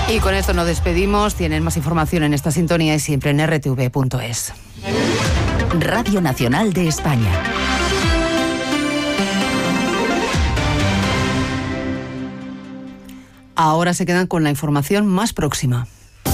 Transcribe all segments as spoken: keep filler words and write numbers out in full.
Y con esto nos despedimos. Tienen más información en esta sintonía y siempre en erre te ve punto es. Radio Nacional de España. Ahora se quedan con la información más próxima.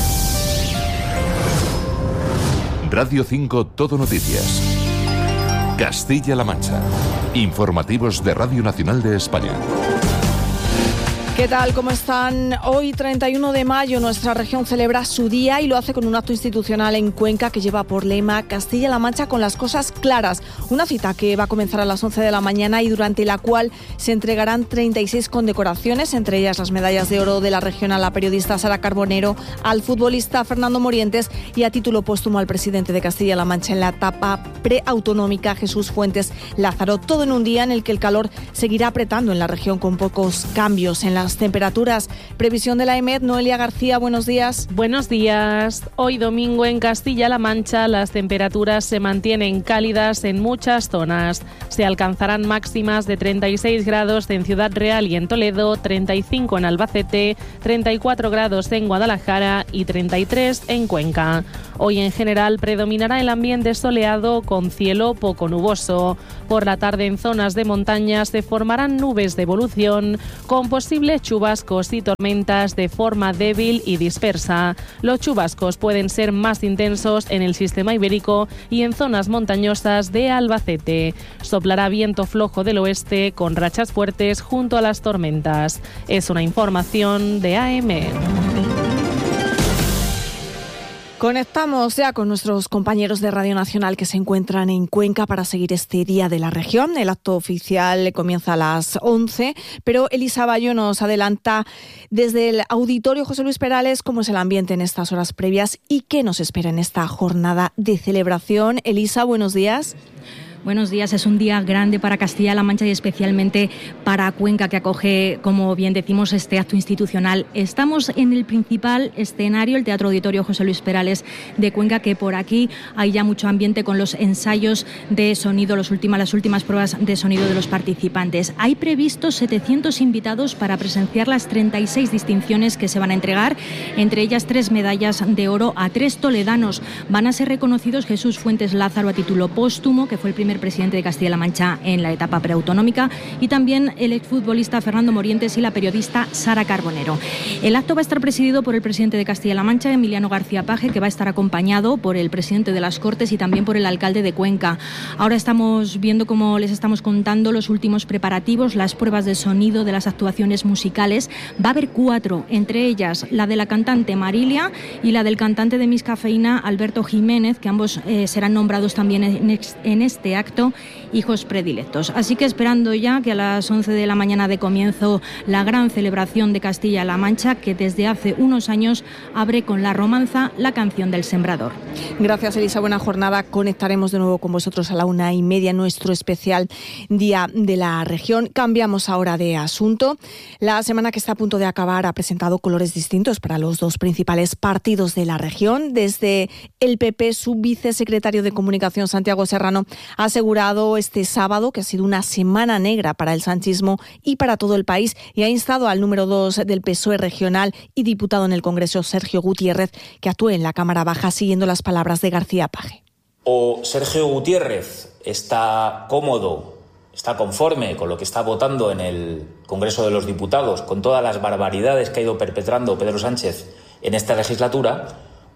Radio cinco Todo Noticias. Castilla-La Mancha. Informativos de Radio Nacional de España. ¿Qué tal? ¿Cómo están? Hoy, treinta y uno de mayo, nuestra región celebra su día y lo hace con un acto institucional en Cuenca que lleva por lema Castilla-La Mancha con las cosas claras. Una cita que va a comenzar a las once de la mañana y durante la cual se entregarán treinta y seis condecoraciones, entre ellas las medallas de oro de la región a la periodista Sara Carbonero, al futbolista Fernando Morientes y a título póstumo al presidente de Castilla-La Mancha en la etapa preautonómica, Jesús Fuentes Lázaro. Todo en un día en el que el calor seguirá apretando en la región con pocos cambios en las temperaturas. Previsión de la EMET, Noelia García, buenos días. Buenos días. Hoy domingo en Castilla-La Mancha las temperaturas se mantienen cálidas en muchas zonas. Se alcanzarán máximas de treinta y seis grados en Ciudad Real y en Toledo, treinta y cinco en Albacete, treinta y cuatro grados en Guadalajara y treinta y tres en Cuenca. Hoy en general predominará el ambiente soleado con cielo poco nuboso. Por la tarde en zonas de montaña se formarán nubes de evolución con posibles chubascos y tormentas de forma débil y dispersa. Los chubascos pueden ser más intensos en el sistema ibérico y en zonas montañosas de Albacete. Soplará viento flojo del oeste con rachas fuertes junto a las tormentas. Es una información de A M. Conectamos ya con nuestros compañeros de Radio Nacional que se encuentran en Cuenca para seguir este Día de la Región. El acto oficial comienza a las once, pero Elisa Bayo nos adelanta desde el Auditorio José Luis Perales cómo es el ambiente en estas horas previas y qué nos espera en esta jornada de celebración. Elisa, buenos días. Buenos días. Es un día grande para Castilla-La Mancha y especialmente para Cuenca, que acoge, como bien decimos, este acto institucional. Estamos en el principal escenario, el Teatro Auditorio José Luis Perales de Cuenca, que por aquí hay ya mucho ambiente con los ensayos de sonido, los últimas, las últimas pruebas de sonido de los participantes. Hay previstos setecientos invitados para presenciar las treinta y seis distinciones que se van a entregar, entre ellas tres medallas de oro a tres toledanos. Van a ser reconocidos Jesús Fuentes Lázaro a título póstumo, que fue el primer presidente de Castilla-La Mancha en la etapa preautonómica, y también el exfutbolista Fernando Morientes y la periodista Sara Carbonero. El acto va a estar presidido por el presidente de Castilla-La Mancha, Emiliano García Paje, que va a estar acompañado por el presidente de las Cortes y también por el alcalde de Cuenca. Ahora estamos viendo, como les estamos contando, los últimos preparativos, las pruebas de sonido de las actuaciones musicales. Va a haber cuatro, entre ellas la de la cantante Marilia y la del cantante de Miss Cafeína, Alberto Jiménez, que ambos eh, serán nombrados también en, en este acto acto hijos predilectos. Así que esperando ya que a las once de la mañana de comienzo la gran celebración de Castilla-La Mancha, que desde hace unos años abre con la romanza La canción del sembrador. Gracias, Elisa, buena jornada. Conectaremos de nuevo con vosotros a la una y media, nuestro especial Día de la Región. Cambiamos ahora de asunto. La semana que está a punto de acabar ha presentado colores distintos para los dos principales partidos de la región. Desde el P P, su vicesecretario de Comunicación, Santiago Serrano, ha asegurado este sábado que ha sido una semana negra para el sanchismo y para todo el país, y ha instado al número dos del P S O E regional y diputado en el Congreso, Sergio Gutiérrez, que actúe en la Cámara Baja siguiendo las palabras de García Paje. O Sergio Gutiérrez está cómodo, está conforme con lo que está votando en el Congreso de los Diputados, con todas las barbaridades que ha ido perpetrando Pedro Sánchez en esta legislatura,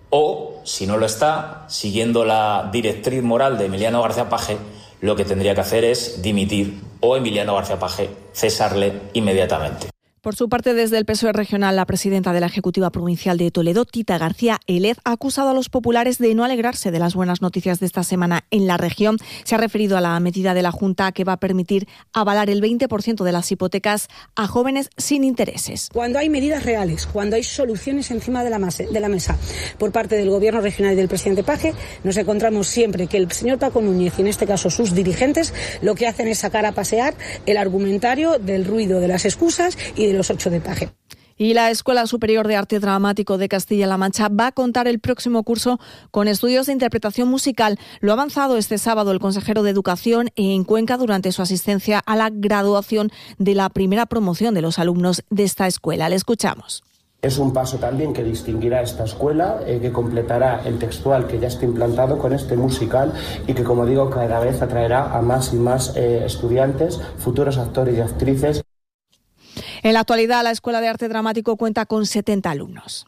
o, si no lo está, siguiendo la directriz moral de Emiliano García Paje, lo que tendría que hacer es dimitir o Emiliano García Paje cesarle inmediatamente. Por su parte, desde el P S O E regional, la presidenta de la Ejecutiva Provincial de Toledo, Tita García Élez, ha acusado a los populares de no alegrarse de las buenas noticias de esta semana en la región. Se ha referido a la medida de la Junta que va a permitir avalar el veinte por ciento de las hipotecas a jóvenes sin intereses. Cuando hay medidas reales, cuando hay soluciones encima de la, masa, de la mesa por parte del Gobierno regional y del presidente Paje, nos encontramos siempre que el señor Paco Núñez y en este caso sus dirigentes lo que hacen es sacar a pasear el argumentario del ruido de las excusas y de los ocho de Paje. Y la Escuela Superior de Arte Dramático de Castilla-La Mancha va a contar el próximo curso con estudios de interpretación musical. Lo ha avanzado este sábado el consejero de Educación en Cuenca durante su asistencia a la graduación de la primera promoción de los alumnos de esta escuela. Le escuchamos. Es un paso también que distinguirá esta escuela, eh, que completará el textual que ya está implantado con este musical y que, como digo, cada vez atraerá a más y más eh, estudiantes, futuros actores y actrices. En la actualidad, la Escuela de Arte Dramático cuenta con setenta alumnos.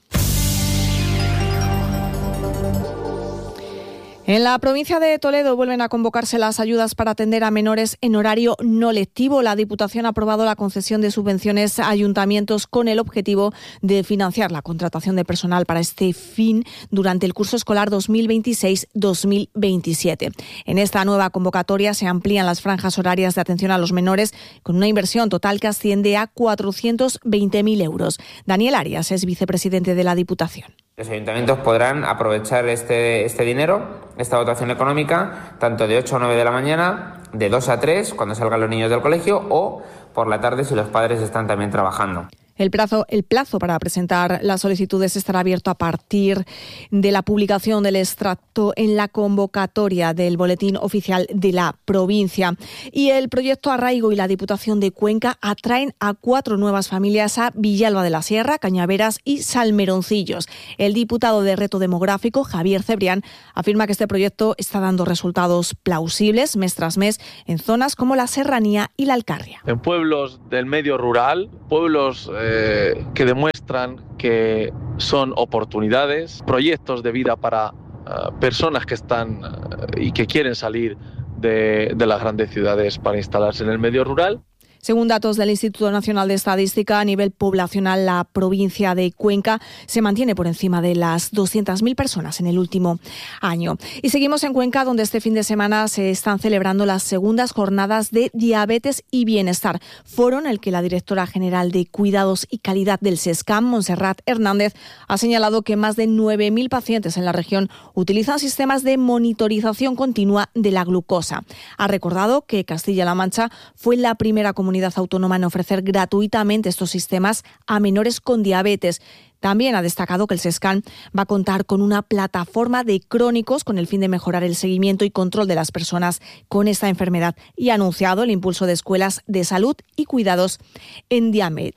En la provincia de Toledo vuelven a convocarse las ayudas para atender a menores en horario no lectivo. La Diputación ha aprobado la concesión de subvenciones a ayuntamientos con el objetivo de financiar la contratación de personal para este fin durante el curso escolar dos mil veintiséis dos mil veintisiete. En esta nueva convocatoria se amplían las franjas horarias de atención a los menores con una inversión total que asciende a cuatrocientos veinte mil euros. Daniel Arias es vicepresidente de la Diputación. Los ayuntamientos podrán aprovechar este, este dinero, esta dotación económica, tanto de ocho a nueve de la mañana, de dos a tres cuando salgan los niños del colegio o por la tarde si los padres están también trabajando. El plazo, el plazo para presentar las solicitudes estará abierto a partir de la publicación del extracto en la convocatoria del Boletín Oficial de la provincia. Y el proyecto Arraigo y la Diputación de Cuenca atraen a cuatro nuevas familias a Villalba de la Sierra, Cañaveras y Salmeroncillos. El diputado de Reto Demográfico, Javier Cebrián, afirma que este proyecto está dando resultados plausibles mes tras mes en zonas como la Serranía y la Alcarria. En pueblos del medio rural, pueblos eh, Eh, que demuestran que son oportunidades, proyectos de vida para uh, personas que están uh, y que quieren salir de, de las grandes ciudades para instalarse en el medio rural. Según datos del Instituto Nacional de Estadística, a nivel poblacional, la provincia de Cuenca se mantiene por encima de las doscientas mil personas en el último año. Y seguimos en Cuenca, donde este fin de semana se están celebrando las segundas jornadas de Diabetes y Bienestar, foro en el que la directora general de Cuidados y Calidad del SESCAM, Montserrat Hernández, ha señalado que más de nueve mil pacientes en la región utilizan sistemas de monitorización continua de la glucosa. Ha recordado que Castilla-La Mancha fue la primera comunidad autónoma en ofrecer gratuitamente estos sistemas a menores con diabetes. También ha destacado que el SESCAM va a contar con una plataforma de crónicos con el fin de mejorar el seguimiento y control de las personas con esta enfermedad y ha anunciado el impulso de escuelas de salud y cuidados en,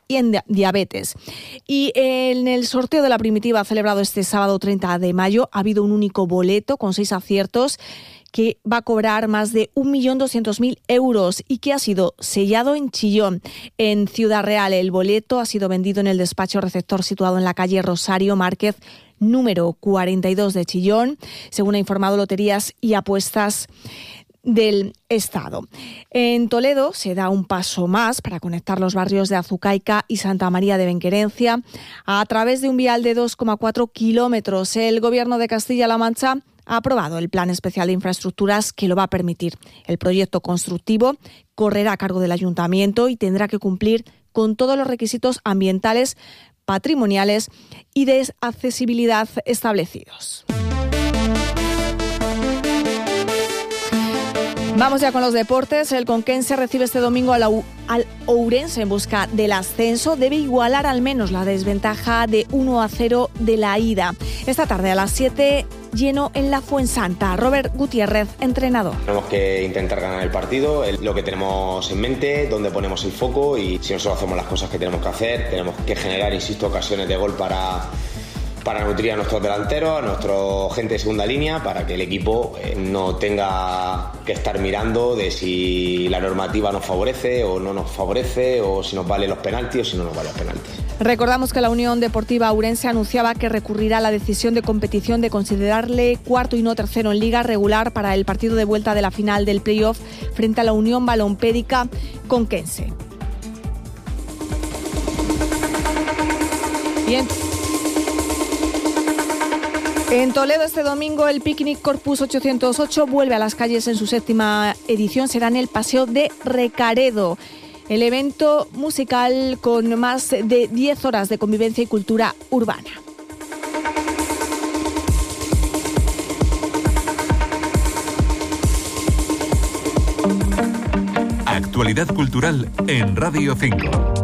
diabetes. Y en el sorteo de la primitiva celebrado este sábado treinta de mayo ha habido un único boleto con seis aciertos que va a cobrar más de un millón doscientos mil euros y que ha sido sellado en Chillón. En Ciudad Real, el boleto ha sido vendido en el despacho receptor situado en la calle Rosario Márquez, número cuarenta y dos de Chillón, según ha informado Loterías y Apuestas del Estado. En Toledo se da un paso más para conectar los barrios de Azucaica y Santa María de Benquerencia a través de un vial de dos coma cuatro kilómetros. El Gobierno de Castilla-La Mancha ha aprobado el Plan Especial de Infraestructuras que lo va a permitir. El proyecto constructivo correrá a cargo del Ayuntamiento y tendrá que cumplir con todos los requisitos ambientales, patrimoniales y de accesibilidad establecidos. Vamos ya con los deportes. El Conquense recibe este domingo al, al Ourense en busca del ascenso. Debe igualar al menos la desventaja de uno a cero de la ida. Esta tarde a las siete, lleno en la Fuensanta. Robert Gutiérrez, entrenador. Tenemos que intentar ganar el partido, lo que tenemos en mente, dónde ponemos el foco y si nosotros hacemos las cosas que tenemos que hacer, tenemos que generar, insisto, ocasiones de gol para... para nutrir a nuestros delanteros, a nuestra gente de segunda línea, para que el equipo eh, no tenga que estar mirando de si la normativa nos favorece o no nos favorece, o si nos vale los penaltis o si no nos vale los penaltis. Recordamos que la Unión Deportiva Ourense anunciaba que recurrirá a la decisión de competición de considerarle cuarto y no tercero en liga regular para el partido de vuelta de la final del playoff frente a la Unión Balompédica Conquense. Bien. En Toledo este domingo el Picnic Corpus ochocientos ocho vuelve a las calles en su séptima edición. Será en el Paseo de Recaredo. El evento musical con más de diez horas de convivencia y cultura urbana. Actualidad cultural en Radio cinco.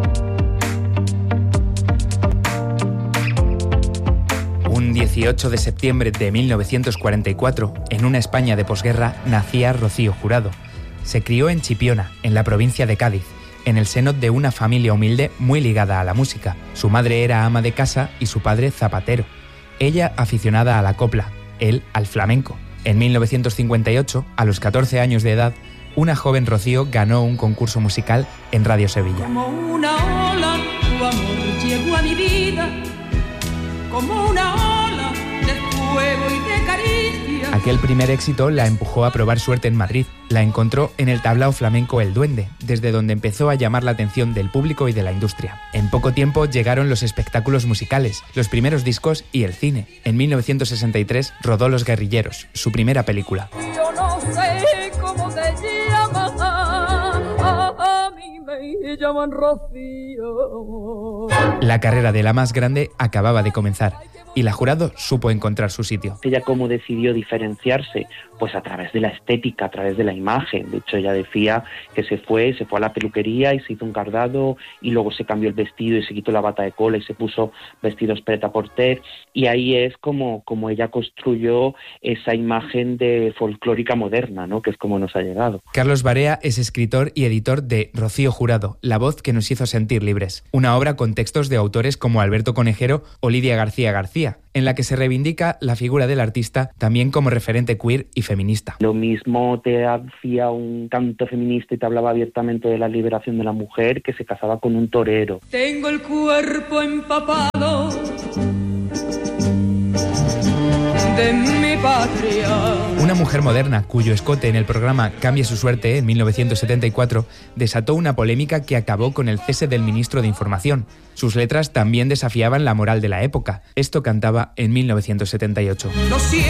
Un dieciocho de septiembre de mil novecientos cuarenta y cuatro, en una España de posguerra, nacía Rocío Jurado. Se crió en Chipiona, en la provincia de Cádiz, en el seno de una familia humilde muy ligada a la música. Su madre era ama de casa y su padre zapatero. Ella aficionada a la copla, él al flamenco. En mil novecientos cincuenta y ocho, a los catorce años de edad, una joven Rocío ganó un concurso musical en Radio Sevilla. Como una ola, tu amor llegó a mi vida, como una ola de fuego y de caricia. Aquel primer éxito la empujó a probar suerte en Madrid. La encontró en el tablao flamenco El Duende, desde donde empezó a llamar la atención del público y de la industria. En poco tiempo llegaron los espectáculos musicales, los primeros discos y el cine. En mil novecientos sesenta y tres rodó Los Guerrilleros, su primera película. Yo no sé cómo te llamas, a mí me llaman Rocío. La carrera de la más grande acababa de comenzar y la Jurado supo encontrar su sitio. Ella cómo decidió diferenciarse, pues a través de la estética, a través de la imagen. De hecho, ella decía que se fue, se fue a la peluquería y se hizo un cardado y luego se cambió el vestido y se quitó la bata de cola y se puso vestidos prêt-à-porter, y ahí es como, como ella construyó esa imagen de folclórica moderna, ¿no? Que es como nos ha llegado. Carlos Barea es escritor y editor de Rocío Jurado, la voz que nos hizo sentir libres, una obra con textos de autores como Alberto Conejero o Lidia García García, en la que se reivindica la figura del artista también como referente queer y feminista. Lo mismo te hacía un canto feminista y te hablaba abiertamente de la liberación de la mujer que se casaba con un torero. Tengo el cuerpo empapado de mi patria. Una mujer moderna cuyo escote en el programa Cambie su suerte en mil novecientos setenta y cuatro desató una polémica que acabó con el cese del ministro de Información. Sus letras también desafiaban la moral de la época. Esto cantaba en mil novecientos setenta y ocho.